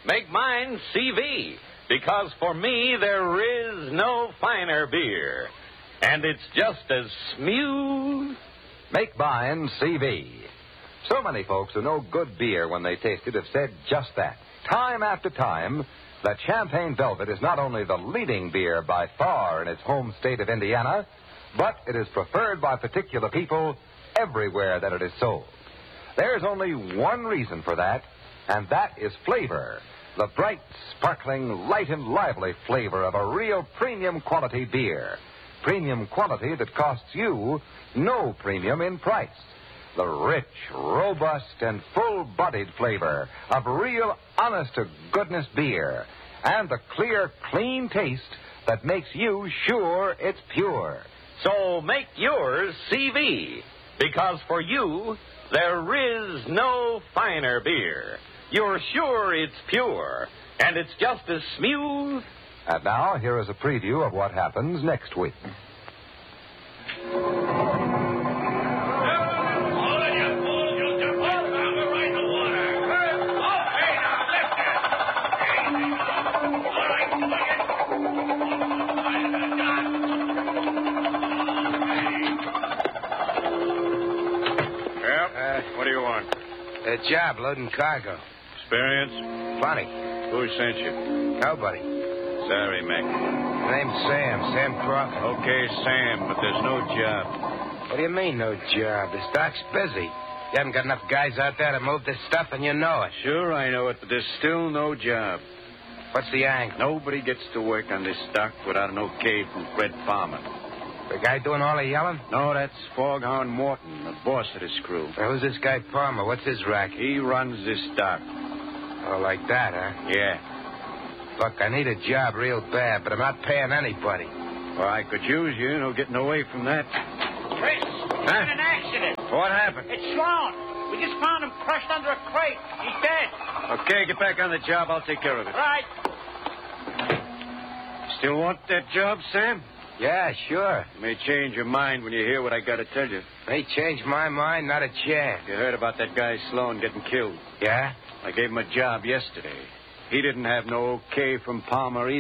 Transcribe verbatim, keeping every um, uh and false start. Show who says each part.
Speaker 1: make mine C V, because for me there is no finer beer. And it's just as smooth.
Speaker 2: Make mine C V. So many folks who know good beer when they taste it have said just that. Time after time, that Champagne Velvet is not only the leading beer by far in its home state of Indiana, but it is preferred by particular people everywhere that it is sold. There's only one reason for that, and that is flavor. The bright, sparkling, light and lively flavor of a real premium quality beer. Premium quality that costs you no premium in price. The rich, robust, and full-bodied flavor of real, honest-to-goodness beer. And the clear, clean taste that makes you sure it's pure.
Speaker 1: So make yours C V, because for you, there is no finer beer. You're sure it's pure, and it's just as smooth.
Speaker 2: And now, here is a preview of what happens next week.
Speaker 3: What do you want?
Speaker 4: A job loading cargo.
Speaker 3: Experience?
Speaker 4: Plenty.
Speaker 3: Who sent you?
Speaker 4: Nobody.
Speaker 3: Sorry, Mac.
Speaker 4: Name's Sam. Sam Crawford.
Speaker 3: Okay, Sam, but there's no job.
Speaker 4: What do you mean, no job? The stock's busy. You haven't got enough guys out there to move this stuff, and you know it.
Speaker 3: Sure, I know it, but there's still no job.
Speaker 4: What's the angle?
Speaker 3: Nobody gets to work on this stock without an okay from Fred Palmer.
Speaker 4: The guy doing all the yelling?
Speaker 3: No, that's Foghorn Morton, the boss of this crew.
Speaker 4: Now, who's this guy Palmer? What's his racket?
Speaker 3: He runs this stock.
Speaker 4: Oh, like that, huh?
Speaker 3: Yeah.
Speaker 4: Look, I need a job real bad, but I'm not paying anybody.
Speaker 3: Well, I could use you, no getting away from that.
Speaker 5: Chris, he's
Speaker 3: Huh?
Speaker 5: in an accident.
Speaker 3: What happened?
Speaker 5: It's Sloan. We just found him crushed under a crate. He's dead.
Speaker 3: Okay, get back on the job. I'll take care of it.
Speaker 5: Right.
Speaker 3: Still want that job, Sam?
Speaker 4: Yeah, sure.
Speaker 3: You may change your mind when you hear what I got to tell you.
Speaker 4: May change my mind, not a chance.
Speaker 3: You heard about that guy Sloan getting killed.
Speaker 4: Yeah?
Speaker 3: I gave him a job yesterday. He didn't have no okay from Palmer either.